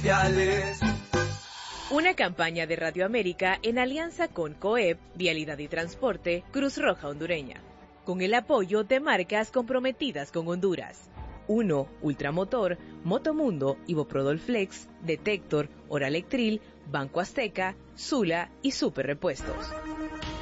viales. Una campaña de Radio América en alianza con COEP, Vialidad y Transporte, Cruz Roja Hondureña, con el apoyo de marcas comprometidas con Honduras. 1. Ultramotor, Motomundo, Iboprodol Flex, Detector, Oralectril, Banco Azteca, Sula y Super Repuestos.